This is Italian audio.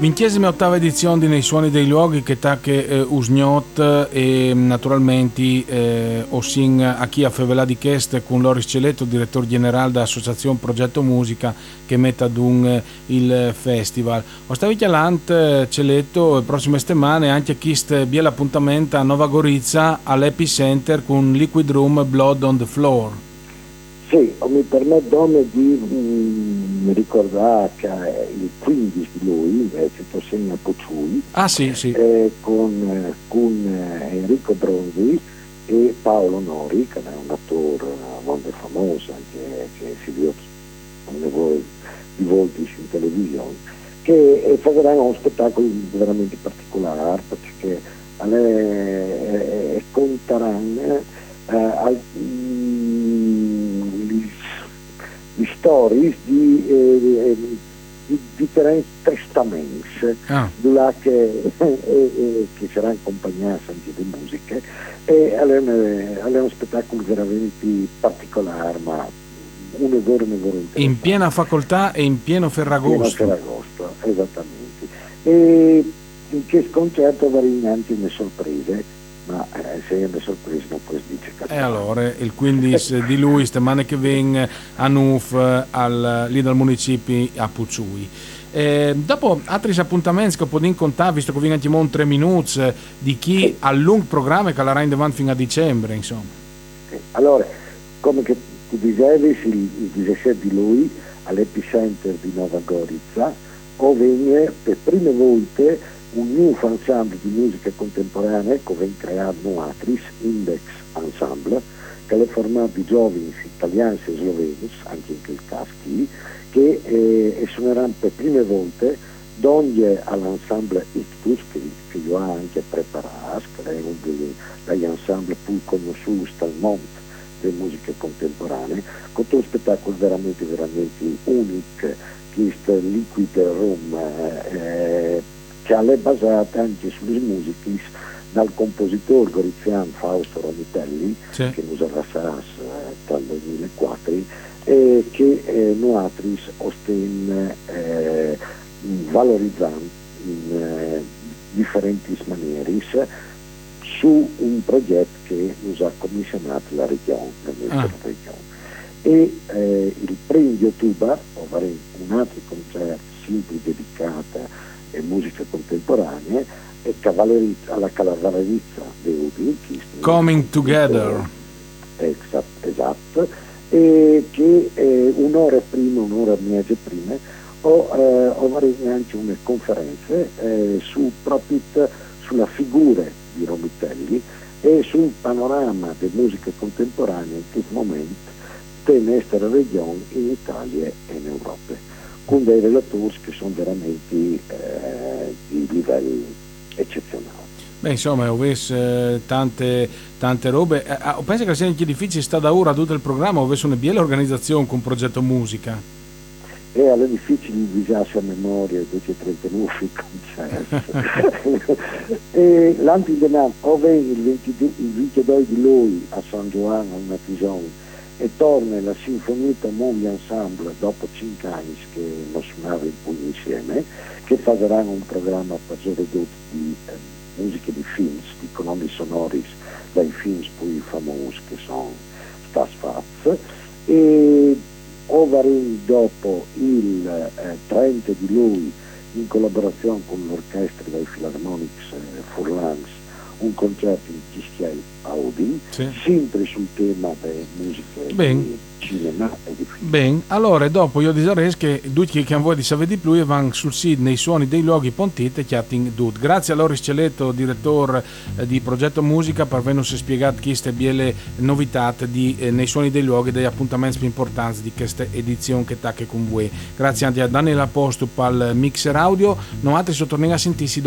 28ª edizione di Nei Suoni dei Luoghi che tacche usgnot e naturalmente osin a chi a fevelà di chest con Loris Celetto, direttore generale dell'associazione Progetto Musica che mette ad un il festival. Ostavi chialant Celetto le prossime settimane anche chi bia l'appuntamento a Nova Gorizia all'Epicenter con Liquid Room Blood on the Floor. Sì, mi permetto di ricordare che il 15 di lui, si segna Pucciui, sì. con Enrico Bronzi e Paolo Nori, che è un attore molto famoso, anche che si vede di volti in televisione, che faranno uno spettacolo veramente particolare, perché conteranno di storie di differenti testamenti che saranno accompagnati anche di musiche e è uno spettacolo veramente particolare, ma un evento interessante. In piena facoltà e in pieno Ferragosto. Esattamente. E in questo concerto avremo anche une sorprese, ma se è una sorpresa non puoi dire che. E allora il 15 di lui settimana che viene a Nuf lì dal municipio a Pucciui. Dopo altri appuntamenti che potete contare, visto che viene anche 3 minuti di chi ha un lungo programma che la in davanti fino a dicembre, insomma. Allora, come che tu dicevi, il 17 di lui all'Epicenter di Nova Gorizia o viene per prime volte un nuovo ensemble di musica contemporanea che viene creato Nuatris Index Ensemble, che è formato di giovani italiani e sloveni, anche in quel caso che suoneranno per prime volte donne all'ensemble Ictus, che io ho anche preparato, che è uno degli ensemble più conosciuti al mondo delle musiche contemporanee, con un spettacolo veramente unico, che è Liquid Room, che è basata anche sulle musiche dal compositore goriziano Fausto Romitelli, che usa la SAS dal 2004, e che Nuatris ostenne valorizzando in differenti maniere su un progetto che nos ha commissionato la regione, e il 1 ottobre avremo un altro concerto sempre dedicato a musica contemporanea e alla cavallerizza di Udin, Coming Together, esatto, e che un'ora e mezza prima avremo anche una conferenza proprio sulla figura di Romitelli e sul panorama della musica contemporanea in questo momento nella nostra regione, in Italia e in Europa, con dei relatori che sono veramente di livello eccezionale. Beh, insomma, ho visto tante robe. Penso che sia anche difficile sta da ora tutto il programma, ho visto una bella organizzazione con Progetto Musica. E alle difficili disassi a memoria 239 concerti. E l'antigenam ove il 22 di lui a San Giovanni una Tison e torna la Sinfonita Mondi Ensemble dopo 5 anni che non suonava in pugno insieme, che faranno un programma per ridotto di musiche di film, di colonne sonori dai film più famosi che sono Stas Faz, e Ovarin dopo il 30 di lui in collaborazione con l'orchestra dei Philharmonics Furlans un concerto in Chischia Audi, sempre sul tema delle musiche di cinema e di film. Bene, allora dopo io direi che tutti che voi di sapere di più e vanno sul sito Nei Suoni dei Luoghi Pontite chatting dut. Grazie a Loris Celetto, direttore di Progetto Musica, per averci spiegato queste biele novità di Nei Suoni dei Luoghi, degli appuntamenti più importanti di questa edizione che tacche con voi. Grazie anche a Daniela Postup al mixer audio, noi altri sottorniamo a sentirsi